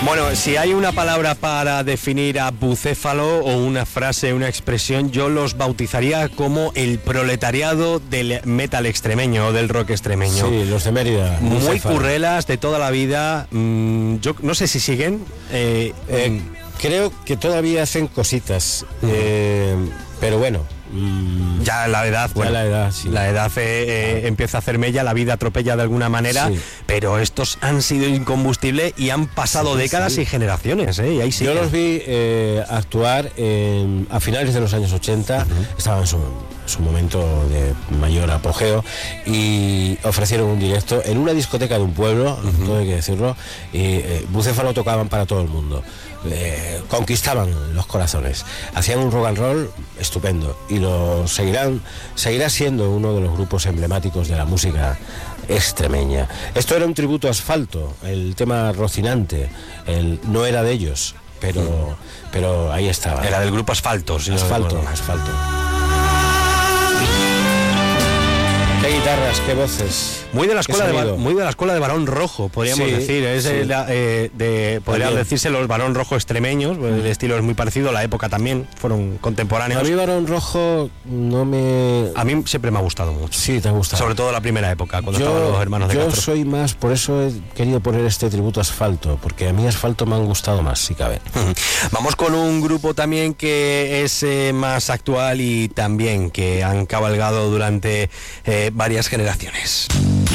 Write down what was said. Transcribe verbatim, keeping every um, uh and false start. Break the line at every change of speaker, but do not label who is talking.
Bueno, si hay una palabra para definir a Bucéfalo o una frase, una expresión, yo los bautizaría como el proletariado del metal extremeño o del rock extremeño.
Sí, los de Mérida.
Muy
Bucéfalo.
currelas de toda la vida. Mm, yo no sé si siguen. Eh,
Eh,
mm,
creo que todavía hacen cositas, eh, pero bueno. mm,
ya la edad, bueno,
la edad, sí.
la edad eh, eh, empieza a hacer mella, la vida atropella de alguna manera,
Sí.
pero estos han sido incombustibles y han pasado
Sí,
décadas
sí.
y generaciones, ¿eh? Y ahí sí
Yo
que-
los vi eh, actuar en- a finales de los años ochenta, uh-huh. Estaban en su, su momento de mayor apogeo y ofrecieron un directo en una discoteca de un pueblo, uh-huh. todo hay que decirlo, y eh, Bucéfalo tocaban para todo el mundo. Eh, conquistaban los corazones, hacían un rock and roll estupendo y lo seguirán, seguirá siendo uno de los grupos emblemáticos de la música extremeña. Esto era un tributo a Asfalto, el tema Rocinante, el no era de ellos, pero, mm. pero ahí estaba.
Era del grupo Asfalto, si
Asfalto,
no
Asfalto. Qué guitarras, qué voces.
Muy de la escuela de, bar, muy de la escuela de Barón Rojo, podríamos
sí,
decir. Es
sí.
de, eh, de podrían
También.
decirse los Barón Rojo extremeños. El estilo es muy parecido, la época también fueron contemporáneos.
A mí Barón Rojo no me.
A mí siempre me ha gustado mucho.
Sí, te ha gustado.
Sobre todo la primera época, cuando
yo,
estaban los hermanos de
Yo
Castro.
soy más, por eso he querido poner este tributo a Asfalto, porque a mí Asfalto me han gustado más, si cabe.
Vamos con un grupo también que es eh, más actual y también que han cabalgado durante eh, varias generaciones.